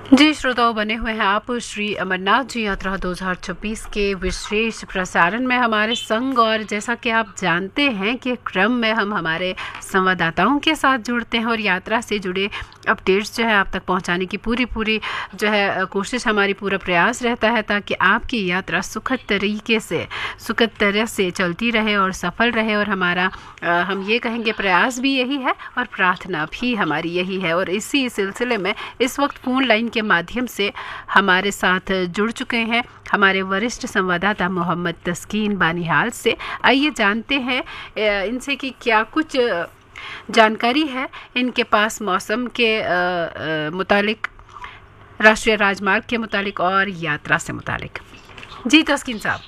जी श्रोताओं, बने हुए हैं आप श्री अमरनाथ जी यात्रा 2026 के विशेष प्रसारण में हमारे संग। और जैसा कि आप जानते हैं कि क्रम में हम हमारे संवाददाताओं के साथ जुड़ते हैं और यात्रा से जुड़े अपडेट्स जो है आप तक पहुंचाने की पूरी जो है कोशिश, हमारी पूरा प्रयास रहता है ताकि आपकी यात्रा सुखद तरह से चलती रहे और सफल रहे। और हमारा हम ये कहेंगे प्रयास भी यही है और प्रार्थना भी हमारी यही है। और इसी सिलसिले में इस वक्त फ़ोन लाइन के माध्यम से हमारे साथ जुड़ चुके हैं हमारे वरिष्ठ संवाददाता मोहम्मद तस्कीन बानिहाल से। आइए जानते हैं इनसे कि क्या कुछ जानकारी है इनके पास मौसम के मुतालिक, राष्ट्रीय राजमार्ग के मुतालिक और यात्रा से मुतालिक। जी तस्कीन साहब।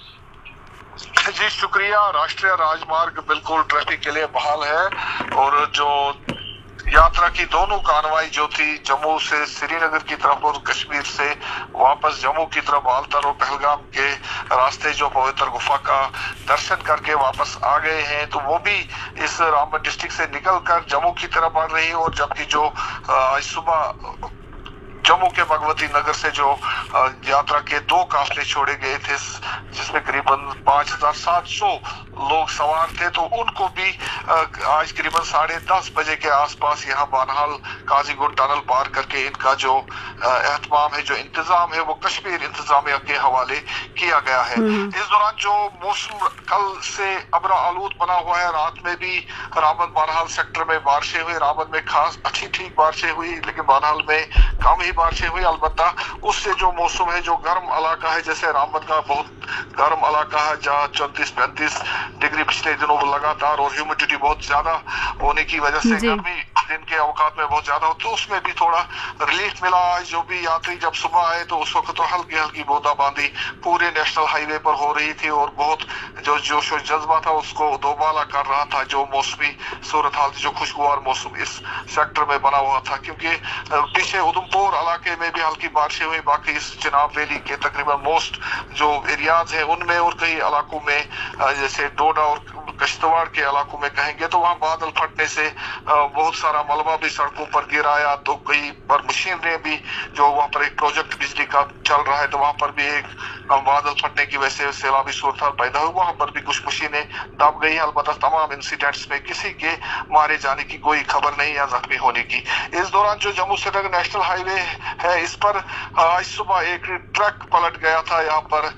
जी शुक्रिया। राष्ट्रीय राजमार्ग बिल्कुल ट्रैफिक के लिए बहाल है और जो यात्रा की दोनों कार्रवाई जो थी जम्मू से श्रीनगर की तरफ और कश्मीर से वापस जम्मू की तरफ बालतर और पहलगाम के रास्ते जो पवित्र गुफा का दर्शन करके वापस आ गए हैं, तो वो भी इस रामबन डिस्ट्रिक्ट से निकलकर जम्मू की तरफ बढ़ रही है। और जबकि जो आज सुबह जम्मू के भगवती नगर से जो यात्रा के 2 काफले छोड़े गए थे जिसमें करीबन 5,700 लोग सवार थे, तो उनको भी आज करीबन 10:30 बजे के आसपास यहाँ बानहाल काजीगुंड टनल पार करके इनका जो एहतमाम है, जो इंतजाम है, वो कश्मीर इंतजामिया के हवाले किया गया है। इस दौरान जो मौसम कल से अबरा आलूद बना हुआ है, रात में भी रामबन बानहाल सेक्टर में बारिशें हुई। रामबन में खास अच्छी ठीक बारिशें हुई, लेकिन बानहाल में कम ही बारिशें हुई। अलबत्ता उससे जो मौसम है, जो गर्म इलाका है, जैसे रामबन का बहुत गर्म इलाका है जहाँ 34-35 डिग्री पिछले दिनों लगातार और ह्यूमिडिटी बहुत ज्यादा होने की वजह से गर्मी दिन के अवकात में बहुत ज्यादा हो, तो उसमें भी थोड़ा रिलीफ मिला। जो भी यात्री जब सुबह आए तो उस वक्त तो हल्की हल्की बूंदाबांदी पूरे नेशनल हाईवे पर हो रही थी और बहुत जो जोश और जज्बा था उसको दोबाला कर रहा था जो मौसमी सूरत हाल थी, जो खुशगवार मौसम इस सेक्टर में बना हुआ था। क्योंकि पीछे उधमपुर इलाके में भी हल्की बारिशें हुई, बाकी इस चिनाब वैली के तकरीबन मोस्ट जो एरियाज है उनमें और कई इलाकों में जैसे डोडा और कश्तवाड़ के इलाकों में कहेंगे तो वहां बादल फटने से बहुत सारा मलबा भी सड़कों पर गिर आया। तो कई पर मशीनरी भी जो वहां पर एक प्रोजेक्ट बिजली का चल रहा है, तो वहां पर भी एक बादल फटने की वजह से सैलाबी सूरत पैदा हुई, वहां पर भी कुछ मशीनें दब गई। अलबत्ता तमाम इंसिडेंट्स में किसी के मारे जाने की कोई खबर नहीं या जख्मी होने की। इस दौरान जो जम्मू श्रीनगर नेशनल हाईवे है, इस पर आज सुबह एक ट्रक पलट गया था। यहाँ पर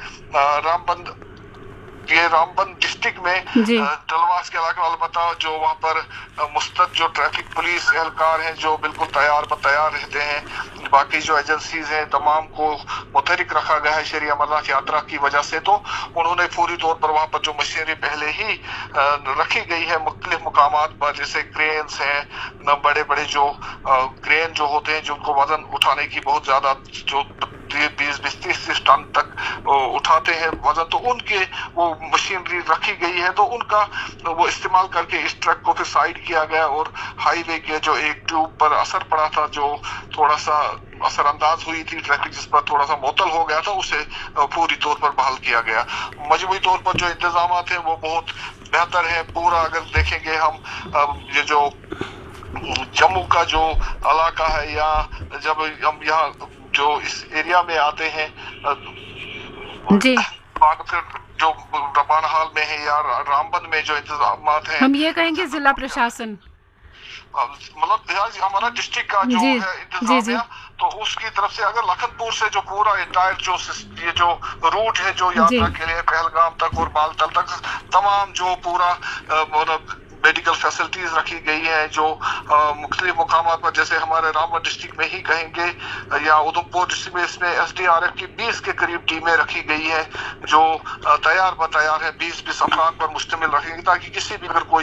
रामबन डिस्ट्रिक्ट में डलवास के इलाके वाले बताओ, जो वहाँ पर मुस्तद जो ट्रैफिक पुलिस एहलकार हैं जो बिल्कुल तैयार रहते हैं, बाकी जो एजेंसीज हैं तमाम को मुतहरिक रखा गया है श्री अमरनाथ यात्रा की वजह से। तो उन्होंने पूरी तौर पर वहाँ पर जो मशीनरी पहले ही रखी गई है मुख्तलिफ मुकामात पर, जैसे क्रेन्स हैं, बड़े जो क्रेन जो होते हैं जिनको वजन उठाने की बहुत ज्यादा जो 20-30 टन तक उठाते हैं वजन, तो उनके वो मशीनरी रखी गई है। तो उनका वो इस्तेमाल करके इस ट्रक को फिर साइड किया गया और हाईवे के जो एक ट्यूब पर असर पड़ा था, जो थोड़ा सा असरअंदाज हुई थी ट्रैफिक, जिस पर थोड़ा सा मुअत्तल हो गया था, उसे पूरी तौर पर बहाल किया गया। मजमूई तौर पर जो इंतजाम हैं वो बहुत बेहतर है। पूरा अगर देखेंगे हम ये जो जम्मू का जो इलाका है, या जब हम यहाँ जो इस एरिया में आते हैं जी, फिर जो बानहाल में है या रामबन में जो इंतजाम हैं, हम ये कहेंगे जिला प्रशासन मतलब हमारा डिस्ट्रिक्ट का जो है इंतजामिया, तो उसकी तरफ से अगर लखनपुर से जो पूरा इंटायर जो ये जो रूट है जो यात्रा के लिए पहलगाम तक और बालतल तक तमाम जो पूरा मेडिकल फैसिलिटीज रखी गई है, जो मुख्तलिफ मुकामात पर जैसे हमारे रामबन डिस्ट्रिक्ट में ही कहेंगे या उधमपुर डिस्ट्रिक्ट में, इसमें SDRF की 20 के करीब टीमें रखी गई है जो तैयार है 20 अफराद पर मुश्तमिल रखेंगी, ताकि किसी भी अगर कोई